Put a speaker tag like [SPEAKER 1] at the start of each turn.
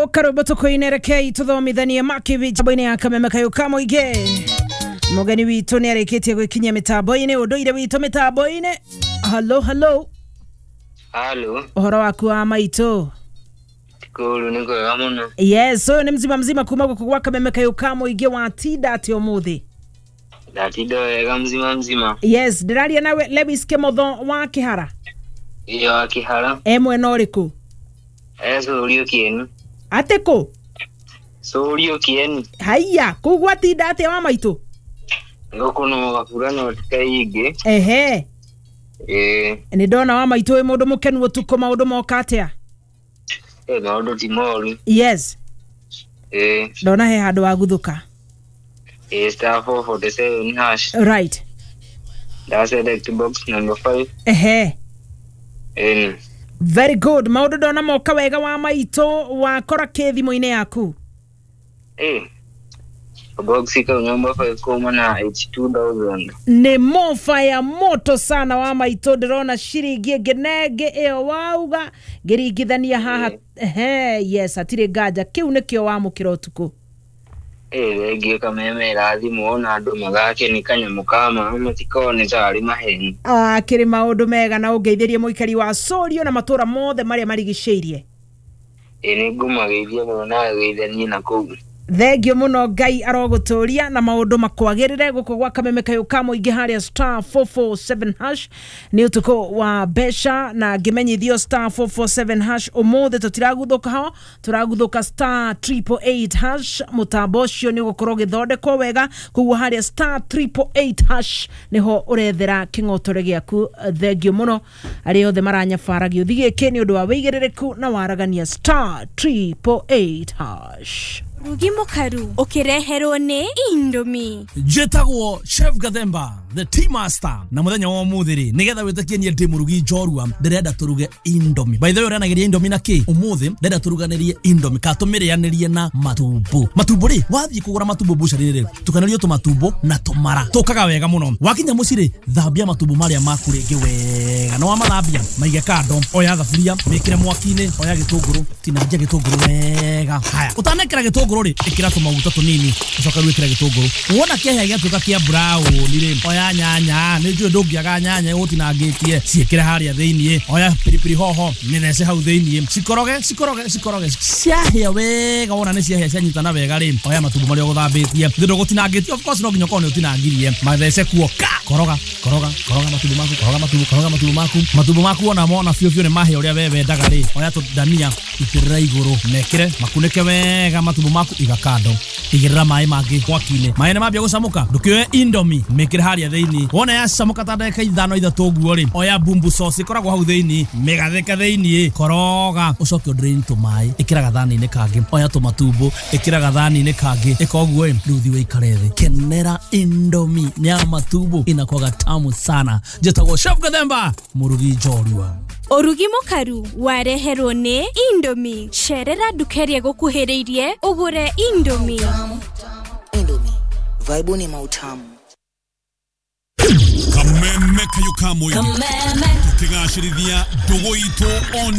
[SPEAKER 1] Karibu tukuinerekei tuthomithanie makibi jambo-ini ya Kameme Kayuka Muige. Mugeni witu ni areketie gwikinya mitambo-ini unduire witu mitambo-ini. Hello. Uhoro waku wa maitu?
[SPEAKER 2] Kulu niko wega muno.
[SPEAKER 1] Yes, so ni mzima kuma guku gwa Kameme Kayuka Muige wa tida ati umuthi.
[SPEAKER 2] Datido wega mzima.
[SPEAKER 1] Yes, ndiraria nawe Lewis Kimotho wa Kihara.
[SPEAKER 2] Iyo wa Kihara.
[SPEAKER 1] Mwena uriku?
[SPEAKER 2] Sorio kieni.
[SPEAKER 1] Ateko?
[SPEAKER 2] Sorio kieni.
[SPEAKER 1] Haya, kugwa tida ati wa maitu?
[SPEAKER 2] Ngoko no gakura tikaige.
[SPEAKER 1] Ni ndona wa maitu e mundu mukenu utuko maundu mokatia.
[SPEAKER 2] Maundu ti moru.
[SPEAKER 1] Yes. Ndona he handu wa guthuka.
[SPEAKER 2] Star 447 hash.
[SPEAKER 1] Right.
[SPEAKER 2] That's select box number 5.
[SPEAKER 1] Very good. Maundu ndona moka wega wa maitu wa kora kethimu-ini yaku.
[SPEAKER 2] Box ika number 5 koma na 82,000.
[SPEAKER 1] Ni mofa ya moto sana wa maitu ndirona shiringi ngenege iyo wauga ngiringithania haha. Yes, atire gaja kiu nikio wa mukiro tuku.
[SPEAKER 2] Regi Kameme rathimu ona andu magake ni kanyamu kama matikone tari maheni.
[SPEAKER 1] Kiri maundu mega na ungeithirie muikari wa Sorio na matura mothe maria marigiceirie.
[SPEAKER 2] Ni ngumageithia muno na geithanie na kugu.
[SPEAKER 1] Thengio muno Ngai aroguturia na maundu makwagirire guku gwa Kameme Kayuka Muige haria star 447 hash ni utuko wa besha na ngimenyithio star 447 hash umuthi tutiraguthuka ho turaguthuka star 888 hash mutambo cio ni gukorwo githondekwo wega kugu haria star 888 hash niho urethera kingotore giaku. Thengio muno ari othe maranyafaragio thigike ni undu wa wigiririku na waragania star 888 hash.
[SPEAKER 3] Rugi mukaru ukireherwo ni Indomie.
[SPEAKER 4] Jetagwo Chef Gathemba the tea master na muthenya wa muthiri nigetha witakienie ndi murugi njorua ndirenda turuge Indomie. By the way uranageria Indomie na ki umuthi ndenda turuganirie Indomie ka tumirianirie na matumbo ri wathie kugura matumbo bucari ri tukanario matumbo na tumara tukaga wega muno wakinya muciri thambia matumbo maria maku ringi wega no amathambia maige kando oya thaburia mikire mwaki-ini oya gitunguru tinangia gitunguru wega haya utanekera gitunguru ri ikira tumaguta tunini ucoka rwikira gitunguru wona kihya giatuka kia brown ri oya nyanya ni njue ndungiaga nyanya utinangitie ciikire haria thiini oya pilipili hoho ni thece hau thiini cikoroge ciahia wega wona ni ciahia cianyitana wega ri oya matumbo maria guthambitie thindo gutinangitie of course no nginya kone utinangirie mathece kuo koroga matumbo maku ona mona fio ni mahia uria wewe ndaga ri oya tu dania itirira iguru mekire makunike wega matumbo maku igakando igirira mai mangi mwaki-ini mai mambia gucamuka ndukioe Indomie mekire haria thiini wona ya camuka ta ndagika 5-6 guo ri oya bumbu sauce ikoragwo hau thiini megatheka thiini koroga ucoke drain to mai ikira gathani-ini kangi oya to matumbo ikira gathani-ini kangi ikoguo nduthi we ikarethi kenera Indomie nya matumbo inakwaga tamu sana. Jetagwo Chef Gathemba murugi njorua.
[SPEAKER 3] Urugi mukaru wareherwo ni Indomie. Sherera dukerie gukuhiriirie ugure Indomie.
[SPEAKER 5] Indomie vibe ni mautamu.
[SPEAKER 6] Kameme Kayuka Muige tukigacirithia ndugu itu on